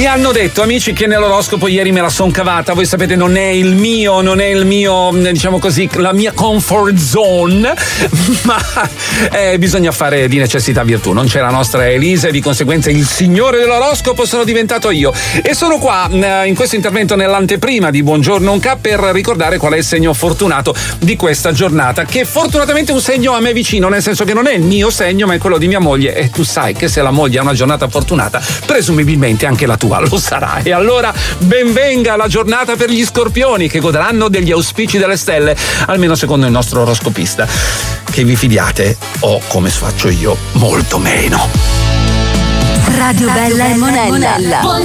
Mi hanno detto, amici, che nell'oroscopo ieri me la son cavata. Voi sapete, non è il mio, diciamo così, la mia comfort zone, ma bisogna fare di necessità virtù. Non c'è la nostra Elisa e di conseguenza il signore dell'oroscopo sono diventato io. E sono qua in questo intervento nell'anteprima di Buongiorno Unca per ricordare qual è il segno fortunato di questa giornata, che fortunatamente è un segno a me vicino, nel senso che non è il mio segno ma è quello di mia moglie, e tu sai che se la moglie ha una giornata fortunata presumibilmente anche la tua lo sarà. E allora benvenga la giornata per gli scorpioni, che godranno degli auspici delle stelle, almeno secondo il nostro oroscopista. Che vi fidiate o, come faccio io, molto meno. Radio Bella e Monella.